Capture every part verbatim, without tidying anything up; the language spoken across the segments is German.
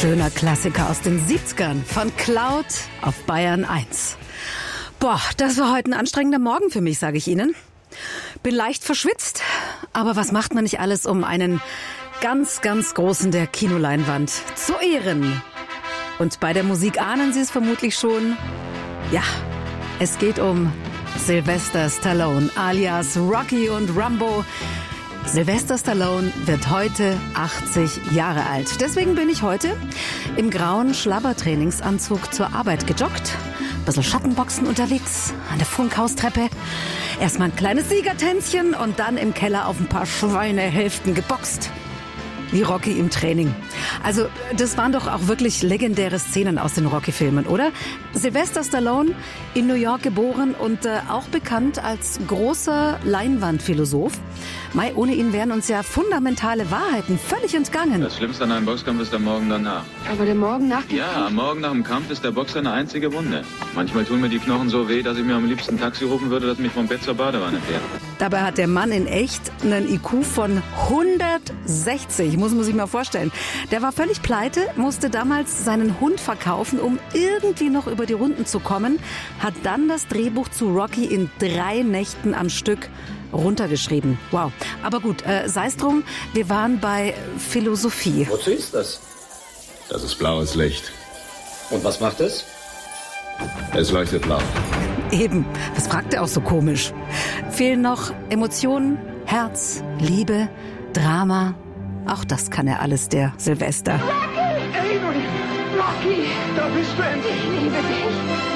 schöner Klassiker aus den siebzigern von Cloud auf Bayern eins. Boah, das war heute ein anstrengender Morgen für mich, sage ich Ihnen. Bin leicht verschwitzt, aber was macht man nicht alles, um einen ganz, ganz großen der Kinoleinwand zu ehren? Und bei der Musik ahnen Sie es vermutlich schon. Ja, es geht um Sylvester Stallone alias Rocky und Rambo. Sylvester Stallone wird heute achtzig Jahre alt. Deswegen bin ich heute im grauen Schlabbertrainingsanzug zur Arbeit gejoggt. Ein bisschen Schattenboxen unterwegs, an der Funkhaustreppe. Erstmal ein kleines Siegertänzchen und dann im Keller auf ein paar Schweinehälften geboxt. Wie Rocky im Training. Also das waren doch auch wirklich legendäre Szenen aus den Rocky-Filmen, oder? Sylvester Stallone, in New York geboren und äh, auch bekannt als großer Leinwandphilosoph. Mai, ohne ihn wären uns ja fundamentale Wahrheiten völlig entgangen. Das Schlimmste an einem Boxkampf ist der Morgen danach. Aber der Morgen nach dem Ja, Kampf? am Morgen nach dem Kampf ist der Boxer eine einzige Wunde. Manchmal tun mir die Knochen so weh, dass ich mir am liebsten ein Taxi rufen würde, das mich vom Bett zur Badewanne fährt. Dabei hat der Mann in echt einen I Q von hundertsechzig, muss man sich mal vorstellen. Der war völlig pleite, musste damals seinen Hund verkaufen, um irgendwie noch über die Runden zu kommen, hat dann das Drehbuch zu Rocky in drei Nächten am Stück runtergeschrieben. Wow. Aber gut, äh, sei es drum, wir waren bei Philosophie. Wozu ist das? Das ist blaues Licht. Und was macht es? Es leuchtet blau. Eben, was fragt er auch so komisch? Fehlen noch Emotionen, Herz, Liebe, Drama. Auch das kann er alles, der Sylvester. Rocky! Adrian! Rocky! Da bist du endlich! Ich liebe dich!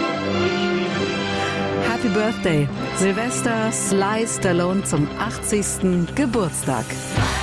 Happy Birthday, Sylvester Sly Stallone zum achtzigsten Geburtstag.